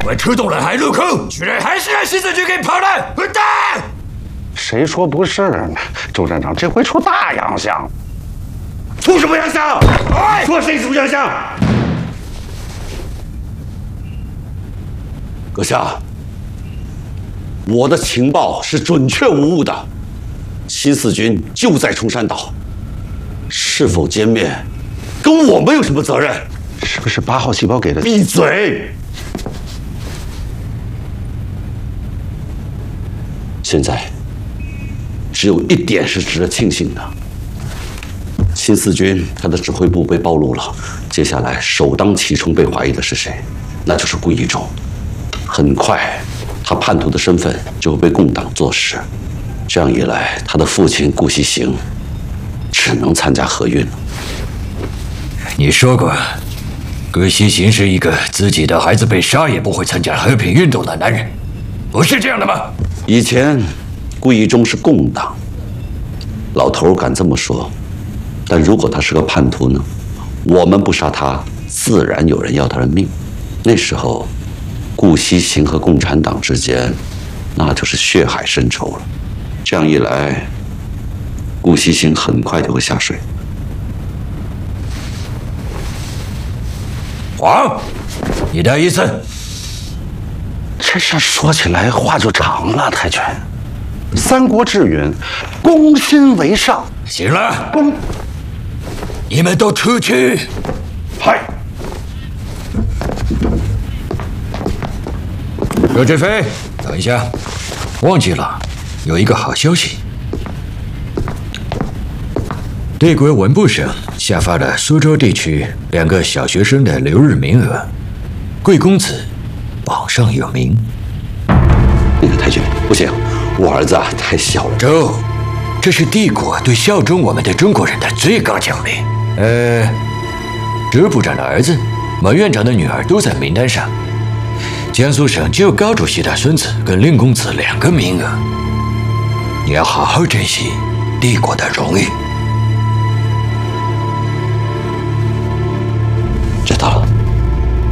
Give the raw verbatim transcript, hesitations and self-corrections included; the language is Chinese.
我出动了海陆空，居然还是让新四军给跑了，混蛋！ 谁说不是呢？周站长这回出大洋相，出什么洋相？哎，说谁出洋相？ 阁下，我的情报是准确无误的，新四军就在冲山岛，是否歼灭，跟我们有什么责任？ 是不是八号细胞给的？ 闭嘴！现在只有一点是值得庆幸的，新四军他的指挥部被暴露了，接下来首当其冲被怀疑的是谁？那就是顾一中。很快，他叛徒的身份就会被共党坐实，这样一来，他的父亲顾西行只能参加和运了。 你说过，顾西行是一个自己的孩子被杀也不会参加和平运动的男人，不是这样的吗？ 以前，顾一中是共党，老头敢这么说。但如果他是个叛徒呢？我们不杀他，自然有人要他的命。那时候，顾西行和共产党之间，那就是血海深仇了。这样一来，顾西行很快就会下水。 黄，你的意思？ 这事说起来话就长了，太君。三国志云：“攻心为上。” 行了， 攻， 你们都出去。 嗨。 周志飞，等一下，忘记了，有一个好消息。帝国文部省下发了苏州地区两个小学生的留日名额，贵公子榜上有名。 那个太君，不行，我儿子啊太小了。 周，这是帝国对效忠我们的中国人的最高奖励。呃，周部长的儿子、马院长的女儿都在名单上。江苏省只有高主席的孙子跟令公子两个名额，你要好好珍惜帝国的荣誉。